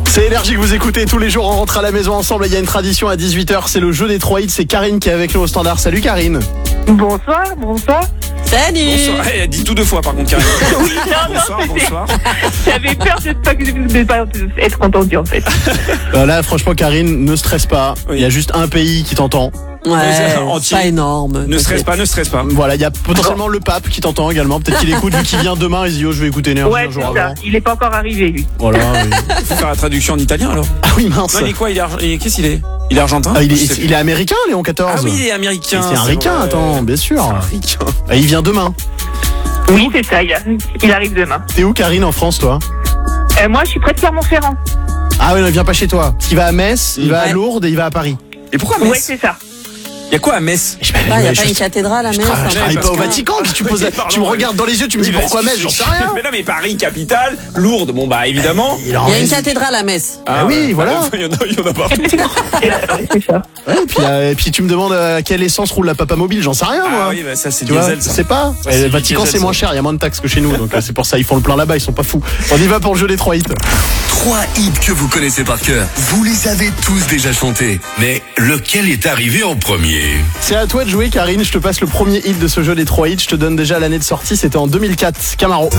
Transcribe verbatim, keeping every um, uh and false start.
C'est Énergie que vous écoutez tous les jours, on rentre à la maison ensemble. Il y a une tradition à dix-huit heures, c'est le jeu des trois hits. C'est Karine qui est avec nous au standard. Salut Karine. Bonsoir, bonsoir. Salut. Bonsoir. Elle a dit tout deux fois par contre, Karine. Oui, non, non, Bonsoir, c'était- bonsoir. J'avais peur de pas, de pas être entendu en fait. Euh, là, franchement, Karine, ne stresse pas. Il Oui. y a juste un pays qui t'entend. Ouais, Entier. pas énorme. Ne stresse pas, ne stresse pas. Voilà, il y a potentiellement le pape qui t'entend également. Peut-être qu'il écoute, vu qu'il vient demain. Il se dit, oh, je vais écouter Énergie Ouais, un jour c'est ça. avant. Il est pas encore arrivé lui. Voilà. oui. Faut faire la traduction en italien alors. Ah oui, mince. Non, il est quoi? Il est, arg- il est- qu'est-ce qu'il est? Il est argentin? Ah, il, Je sais est, plus. il est américain, Léon quatorze. Ah oui, il est américain. C'est un ricain, vrai. attends, bien sûr. Un ricain. Ah, il vient demain. Oui, c'est ça. Il, a- il arrive demain. T'es où, Karine, en France, toi? Euh, moi, je suis près de Clermont-Ferrand. Ah oui, non, il vient pas chez toi. Parce qu'il va à Metz, il va à Ouais. Lourdes et il va à Paris. Et pourquoi Ouais, Metz? c'est ça. Il y a quoi à Metz? Je sais pas, Ah, il n'y a je- pas je- une cathédrale à Metz. Ah, hein. je travaille parce pas au que- Vatican, que tu, poses, Oui, pardon, tu me ouais. regardes dans les yeux, tu me dis Oui, bah, pourquoi je- Metz, je- j'en sais je- rien. Mais non, mais Paris, capitale, Lourdes, bon bah évidemment. Il en Il y a une reste- cathédrale à Metz. Ah oui, ouais. voilà. Il y en a, il y en a partout. Ouais, c'est ça. Ouais, et, puis, euh, et puis tu me demandes à quelle essence roule la papa mobile, j'en sais rien moi. Ah oui, bah ça c'est Tu vois, diesel. ça. c'est pas. Ça, Et c'est le du Vatican diesel, c'est moins ça. cher, il y a moins de taxes que chez nous, donc euh, c'est pour ça ils font le plein là-bas, ils sont pas fous. On y va pour le jeu des trois hits. Trois hits que vous connaissez par cœur. Vous les avez tous déjà chantés. Mais lequel est arrivé en premier? C'est à toi de jouer Karine, je te passe le premier hit de ce jeu des trois hits, je te donne déjà l'année de sortie, c'était en deux mille quatre, Camaro.